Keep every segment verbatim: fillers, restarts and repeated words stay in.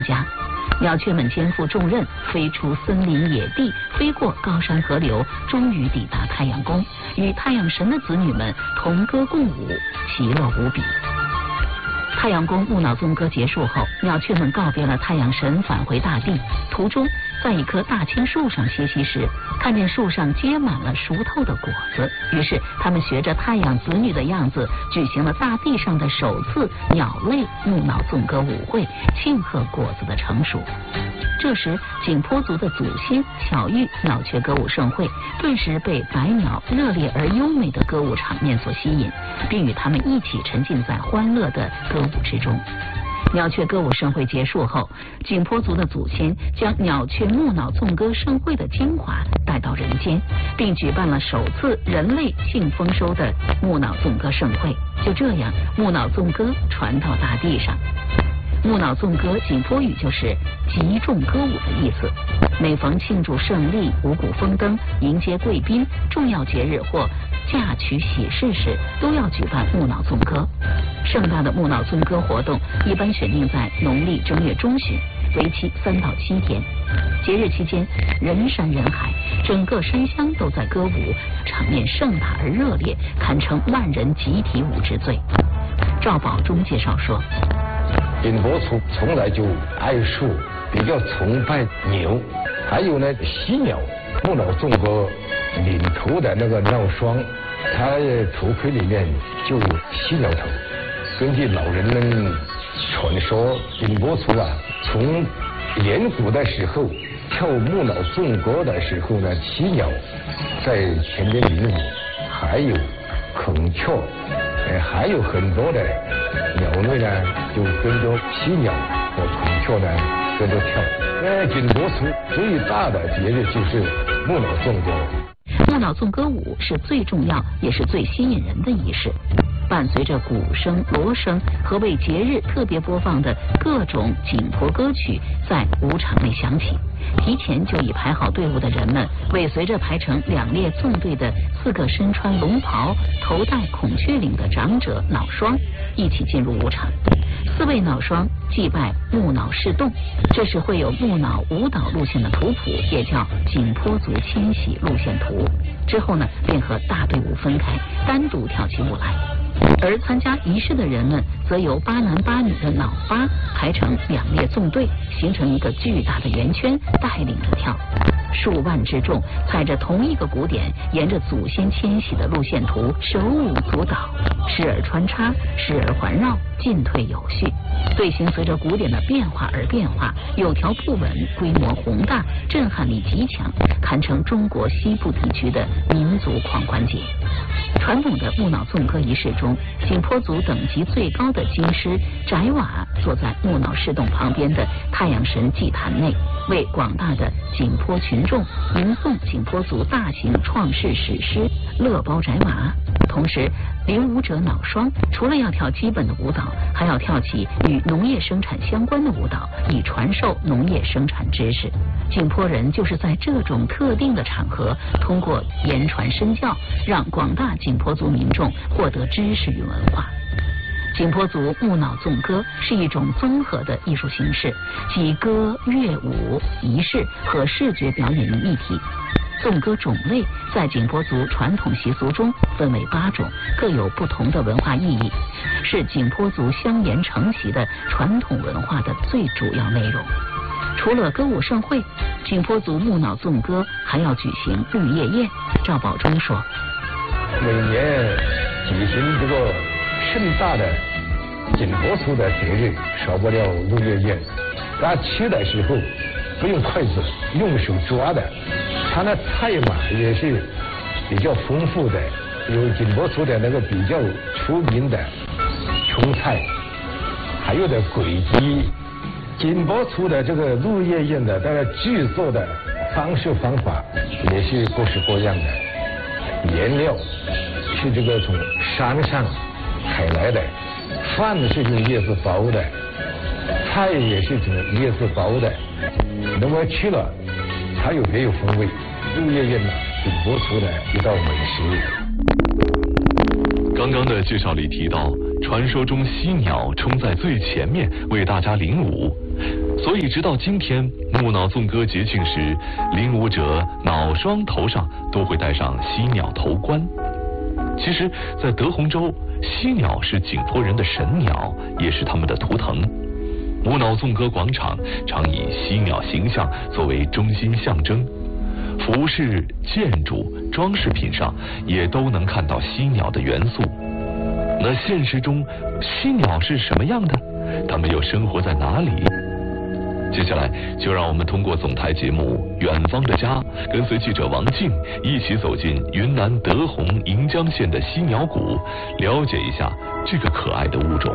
家。鸟雀们肩负重任，飞出森林野地，飞过高山河流，终于抵达太阳宫，与太阳神的子女们同歌共舞，其乐无比。太阳宫木脑纵歌结束后，鸟雀们告别了太阳神，返回大地。途中，在一棵大青树上歇息时，看见树上结满了熟透的果子，于是他们学着太阳子女的样子，举行了大地上的首次鸟类木脑纵歌舞会，庆贺果子的成熟。这时，景颇族的祖先巧遇鸟雀歌舞盛会，顿时被百鸟热烈而优美的歌舞场面所吸引，并与他们一起沉浸在欢乐的歌舞之中。鸟雀歌舞盛会结束后，景颇族的祖先将鸟雀木脑纵歌盛会的精华带到人间，并举办了首次人类性丰收的木脑纵歌盛会。就这样，木脑纵歌传到大地上。木脑纵歌景颇语就是集众歌舞的意思。每逢庆祝胜利、五谷丰登、迎接贵宾、重要节日或嫁娶喜事时，都要举办木脑纵歌。盛大的木脑纵歌活动一般选定在农历正月中旬，为期三到七天。节日期间，人山人海，整个山乡都在歌舞，场面盛大而热烈，堪称万人集体舞之最。赵宝忠介绍说， 景颇族从来就爱树，比较崇拜牛，还有呢犀鸟。木脑纵歌领头的那个鸟双，他的头盔里面就有犀鸟头。根据老人们传说，景颇族啊，从远古的时候跳木脑纵歌的时候呢，犀鸟在前面领舞，还有孔雀，呃，还有很多的鸟类呢，就跟着犀鸟和孔雀呢跟着跳。那景颇族最大的节日就是木脑纵歌。 木脑纵歌舞是最重要也是最吸引人的仪式，伴随着鼓声、锣声和为节日特别播放的各种景颇歌曲在舞场内响起。提前就已排好队伍的人们尾随着排成两列纵队的四个身穿龙袍、头戴孔雀翎的长者脑双一起进入舞场。四位脑双祭拜木脑示众，这是会有木脑舞蹈路线的图谱，也叫景颇族迁徙路线图。之后呢，便和大队伍分开，单独跳起舞来。而参加仪式的人们则由八男八女的脑八排成两列纵队，形成一个巨大的圆圈，带领着跳。数万之众踩着同一个鼓点，沿着祖先迁徙的路线图手舞足蹈，时而穿插，时而环绕，进退有序。队形随着鼓点的变化而变化，有条不紊，规模宏大，震撼力极强，堪称中国西部地区的民族狂欢节。传统的木脑纵歌仪式中，景颇族等级最高的金狮翟瓦坐在木脑示众旁边的太阳神祭坛内，为广大的景颇群众吟诵景颇族大型创世史诗《乐包翟瓦》。同时，领舞者脑双除了要跳基本的舞蹈，还要跳起与农业生产相关的舞蹈，以传授农业生产知识。景颇人就是在这种特定的场合，通过言传身教，让广大景颇族民众获得知识与文化。景颇族木脑纵歌是一种综合的艺术形式，集歌、乐舞、仪式和视觉表演于一体。纵歌种类在景颇族传统习俗中分为八种，各有不同的文化意义，是景颇族相沿承袭的传统文化的最主要内容。除了歌舞盛会，景颇族木脑纵歌还要举行绿叶宴。赵宝忠说， 每年举行这个盛大的景颇族的节日，少不了绿叶宴。大家吃的时候不用筷子，用手抓的。它的菜嘛也是比较丰富的，有景颇族的那个比较出名的琼菜，还有的鬼鸡。景颇族的这个绿叶宴的，它的制作的方式方法也是各式各样的。原料是这个从山上采来的，饭是用叶子包的，菜也是从叶子包的。那么吃了它有别有风味。绿叶宴呢，景颇族的一道美食。 刚刚的介绍里提到，传说中犀鸟冲在最前面为大家领舞。 所以直到今天，木脑纵歌节庆时，领舞者脑双头上都会戴上犀鸟头冠。其实，在德宏州，犀鸟是景颇人的神鸟，也是他们的图腾。木脑纵歌广场常以犀鸟形象作为中心象征，服饰、建筑、装饰品上也都能看到犀鸟的元素。那现实中，犀鸟是什么样的？它们又生活在哪里？接下来就让我们通过总台节目《远方的家》，跟随记者王静一起走进云南德宏盈江县的犀鸟谷，了解一下这个可爱的物种。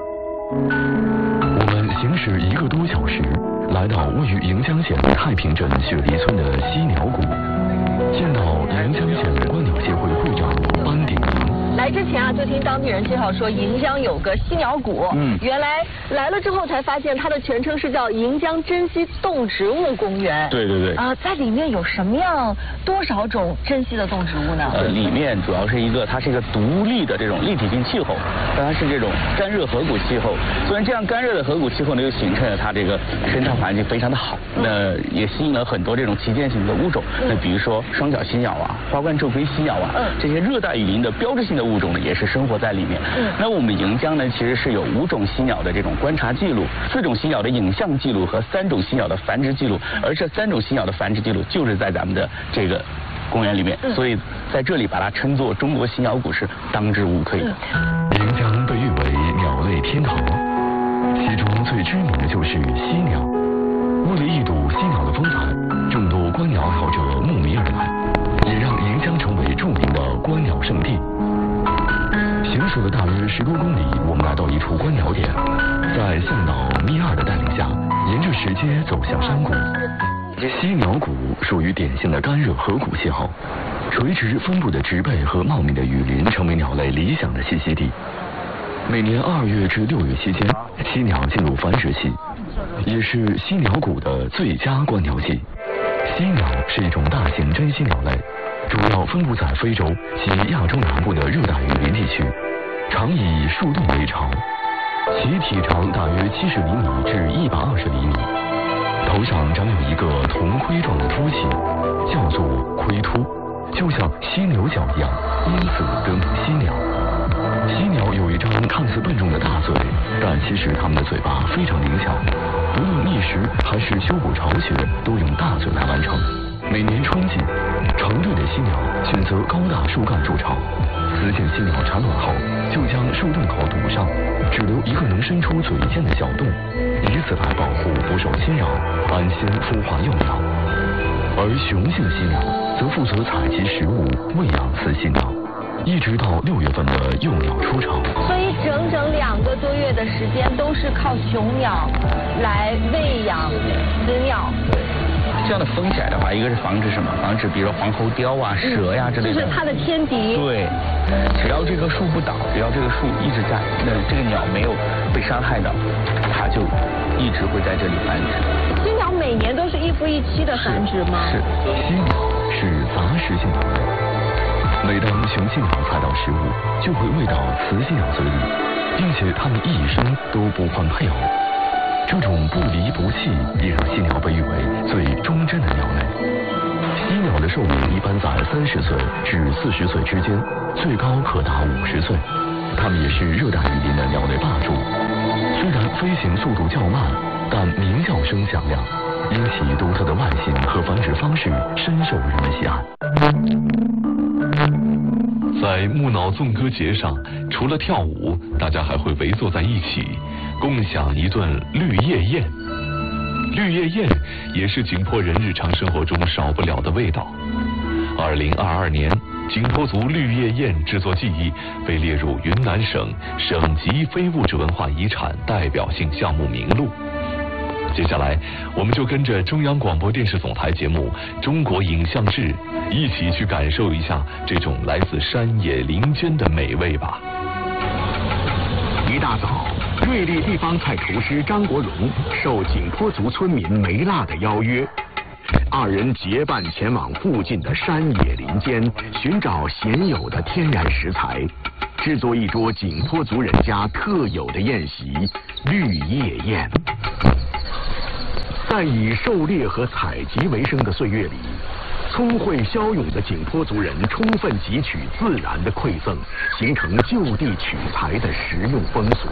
我们行驶一个多小时，来到位于盈江县太平镇雪梨村的犀鸟谷，见到盈江县观鸟协会会长班鼎营。 来之前啊，就听当地人介绍说盈江有个犀鸟谷，嗯，原来来了之后才发现它的全称是叫盈江珍稀动植物公园。 对对对。 啊、呃，在里面有什么样多少种珍稀的动植物呢？ 呃，里面主要是一个，它是一个独立的这种立体性气候，但它是这种干热河谷气候。虽然这样干热的河谷气候呢，又形成了它这个生态环境非常的好，那也吸引了很多这种旗舰型的物种。那比如说双脚犀鸟啊、花冠皱龟犀鸟啊，这些热带雨林的标志性的物种呢，也是生活在里面。那我们盈江呢，其实是有五种犀鸟的这种观察记录，四种犀鸟的影像记录和三种犀鸟的繁殖记录，而这三种犀鸟的繁殖记录就是在咱们的这个公园里面，所以在这里把它称作中国犀鸟谷是当之无愧的。 盈江被誉为鸟类天堂，其中最知名的就是犀鸟。为了一睹犀鸟的风采，众多观鸟爱好者慕名而来，也让盈江成为著名的观鸟圣地。行驶了大约十多公里，我们来到一处观鸟点，在向导咪二的带领下，沿着石阶走向山谷。犀鸟谷属于典型的干热河谷气候，垂直分布的植被和茂密的雨林成为鸟类理想的栖息地。每年二月至六月期间，犀鸟进入繁殖期，也是犀鸟谷的最佳观鸟季。犀鸟是一种大型珍稀鸟类，主要分布在非洲及亚洲南部的热带雨林地区，常以树洞为巢，其体长大约七十厘米至一百二十厘米，头上长有一个铜盔状的凸起，叫做盔突，就像犀牛角一样，因此得名犀鸟。犀鸟有一张看似笨重的大嘴，但其实它们的嘴巴非常灵巧，无论觅食还是修补巢穴，都用大嘴来完成。每年春季，成对的犀鸟选择高大树干筑巢，雌性犀鸟产卵后就将树洞口堵上，只留一个能伸出嘴尖的小洞，以此来保护不受侵扰，安心孵化幼鸟。而雄性犀鸟则负责采集食物，喂养雌犀鸟，一直到六月份的幼鸟出巢。 所以整整两个多月的时间都是靠雄鸟来喂养雌鸟。 这样的封起来的话，一个是防止什么？防止比如说黄喉貂啊、蛇呀、之类的。 就是它的天敌。 对，只要这棵树不倒，只要这个树一直在，那这个鸟没有被伤害到，它就一直会在这里繁殖。 犀鸟每年都是一夫一妻的繁殖吗？ 是， 犀鸟是杂食性鸟类，每当雄犀鸟采到食物，就会喂到雌犀鸟嘴里，并且它们一生都不换配偶。这种不离不弃也让犀鸟被誉为最忠贞的鸟类。犀鸟的寿命一般在三十岁至四十岁之间，最高可达五十岁。它们也是热带雨林的鸟类霸主。虽然飞行速度较慢，但鸣叫声响亮，因其独特的外形和繁殖方式深受人们喜爱。 在木脑纵歌节上，除了跳舞，大家还会围坐在一起，共享一顿绿叶宴。绿叶宴也是景颇人日常生活中少不了的味道。二零二二年，景颇族绿叶宴制作技艺被列入云南省省级非物质文化遗产代表性项目名录。接下来，我们就跟着中央广播电视总台节目《中国影像志》，一起去感受一下这种来自山野林间的美味吧。 一大早，瑞丽地方菜厨师张国荣受景颇族村民梅辣的邀约，二人结伴前往附近的山野林间，寻找鲜有的天然食材，制作一桌景颇族人家特有的宴席——绿叶宴。 在以狩猎和采集为生的岁月里，聪慧骁勇的景颇族人充分汲取自然的馈赠，形成就地取材的实用风俗。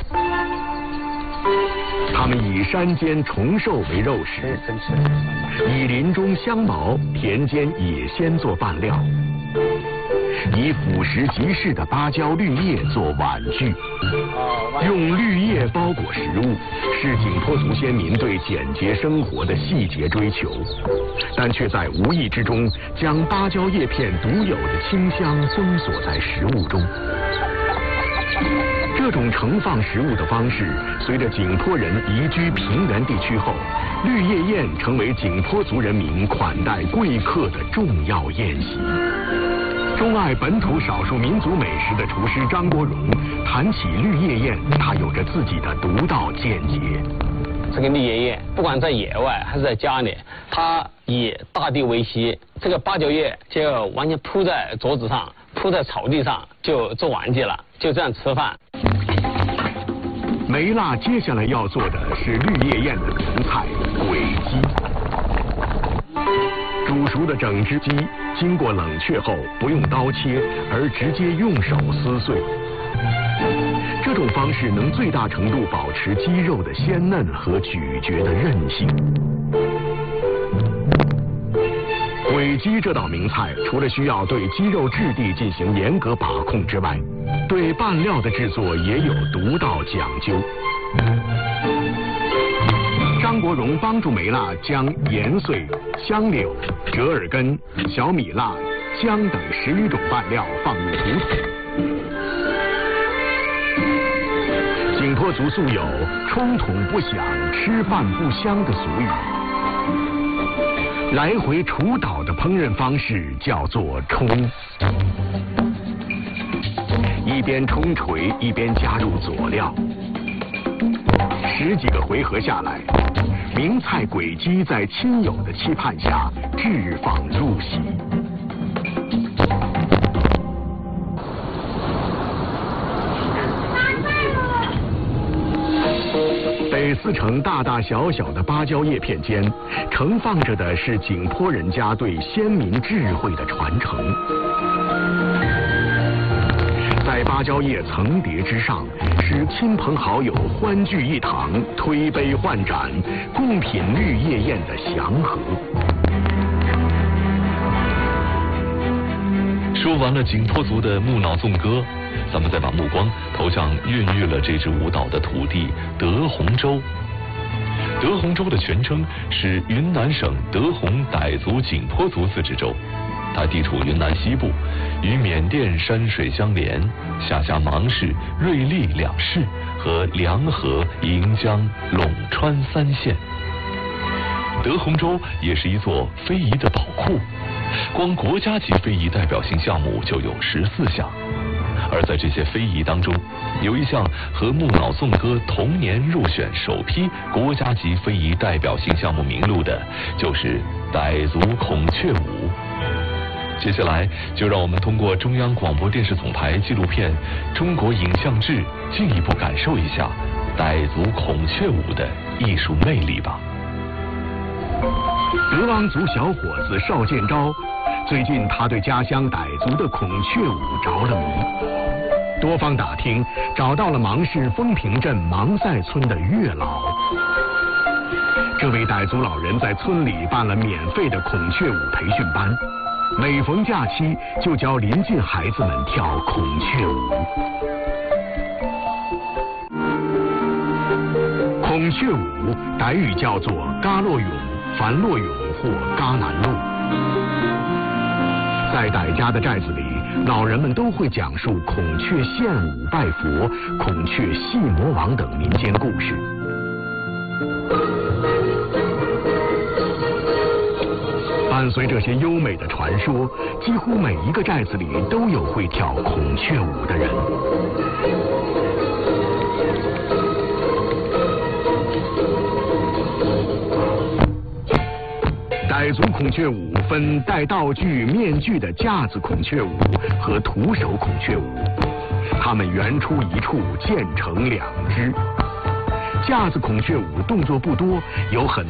他们以山间虫兽为肉食，以林中香茅、田间野鲜做拌料，以腐蚀即逝的芭蕉绿叶做碗具，用绿叶包裹食物，是景颇族先民对简洁生活的细节追求，但却在无意之中将芭蕉叶片独有的清香封锁在食物中。这种盛放食物的方式，随着景颇人移居平原地区后，绿叶宴成为景颇族人民款待贵客的重要宴席。钟爱本土少数民族美食的厨师张国荣谈起绿叶宴，他有着自己的独到见解。 这个绿叶宴，不管在野外还是在家里，它以大地为席，这个芭蕉叶就完全铺在桌子上，铺在草地上就做完结了，就这样吃饭。 梅辣接下来要做的是绿叶宴的名菜鬼鸡。煮熟的整只鸡经过冷却后，不用刀切，而直接用手撕碎。这种方式能最大程度保持鸡肉的鲜嫩和咀嚼的韧性。鬼鸡这道名菜，除了需要对鸡肉质地进行严格把控之外，对拌料的制作也有独到讲究。张国荣帮助梅辣将盐碎、香柳、折耳根、小米辣、姜等十余种拌料放入壶桶。景颇族素有“冲桶不响，吃饭不香”的俗语。来回除捣的烹饪方式叫做冲，一边冲锤一边加入佐料，十几个回合下来，名菜鬼鸡在亲友的期盼下炙放入席。北四城大大小小的芭蕉叶片间，盛放着的是景颇人家对先民智慧的传承。在芭蕉叶层叠之上，使亲朋好友欢聚一堂，推杯换盏，共品绿叶宴的祥和。 说完了景颇族的木脑纵歌，咱们再把目光投向孕育了这支舞蹈的土地德宏州。德宏州的全称是云南省德宏傣族景颇族自治州，它地处云南西部，与缅甸山水相连，下辖芒市、瑞丽两市和凉河、盈江、陇川三县。德宏州也是一座非遗的宝库，光国家级非遗代表性项目就有十四项，而在这些非遗当中，有一项和木脑纵歌同年入选首批国家级非遗代表性项目名录的，就是傣族孔雀舞。接下来就让我们通过中央广播电视总台纪录片《中国影像志》，进一步感受一下傣族孔雀舞的艺术魅力吧。 德昂族小伙子邵建昭，最近他对家乡傣族的孔雀舞着了迷，多方打听，找到了芒市丰平镇芒赛村的月老。这位傣族老人在村里办了免费的孔雀舞培训班，每逢假期就教邻近孩子们跳孔雀舞。孔雀舞傣语叫做嘎洛俑、樊洛俑或嘎南路。在傣家的寨子里，老人们都会讲述孔雀献舞拜佛、孔雀戏魔王等民间故事。伴随这些优美的传说，几乎每一个寨子里都有会跳孔雀舞的人。傣族孔雀舞分带道具、面具的架子孔雀舞和徒手孔雀舞，它们原出一处，渐成两支。架子孔雀舞动作不多，有很